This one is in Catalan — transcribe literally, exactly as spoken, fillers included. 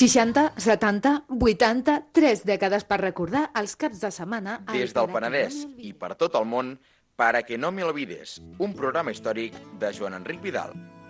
seixanta, setanta, vuitanta, tres dècades per recordar els caps de setmana... Des del Penedès i per tot el món, Para que no me olvides, un programa històric de Joan Enric Vidal.